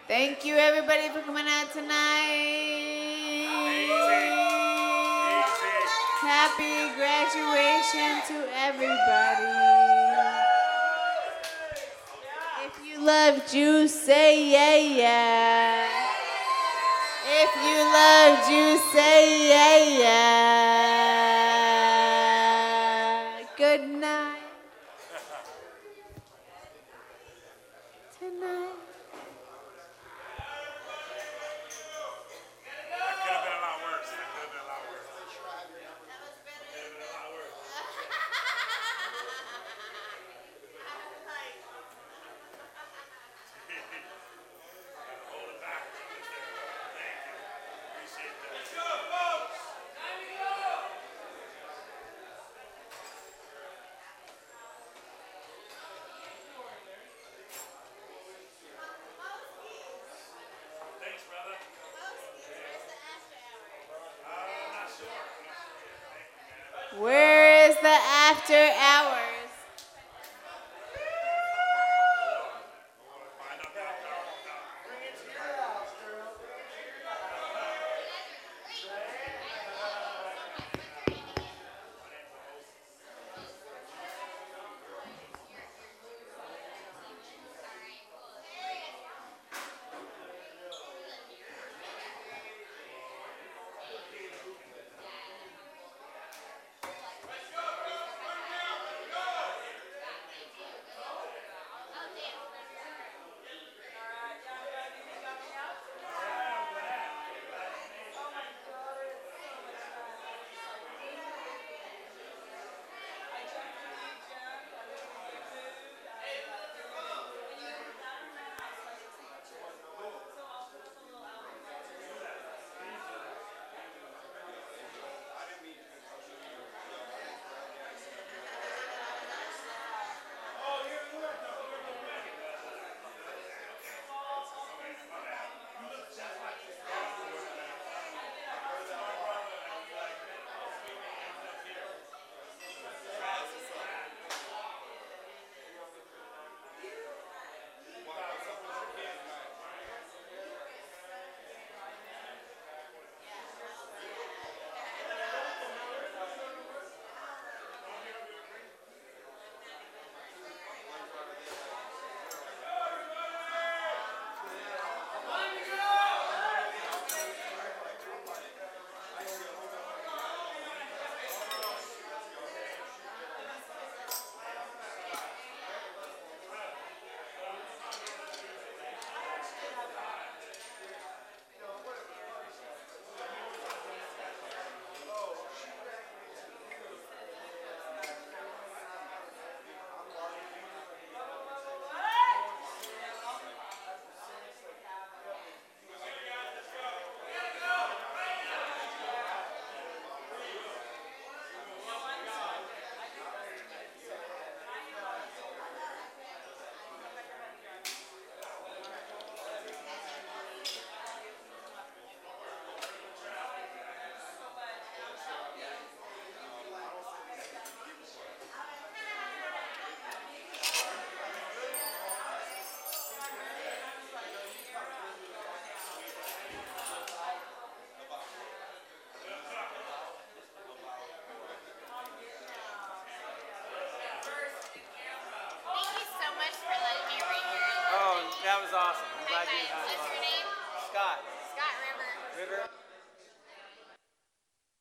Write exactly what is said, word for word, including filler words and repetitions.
Thank you, everybody, for coming out tonight. Easy. Easy. Happy graduation to everybody. If you love juice, say yeah, yeah. If you love juice, say yeah, yeah. Good night. Tonight. That could have been a lot worse. That could have been a lot worse. That was better. Could have been a lot worse. Gotta hold it back. Thank you. Appreciate that. Let's go, folks. Time to go. Thanks, brother. I'm not sure. Thank you, man. Where is the after hours? Find out that power. Bring it to your house, girl. Oh, that was awesome. I'm glad you had What's fun. your name? Scott. Scott River. River.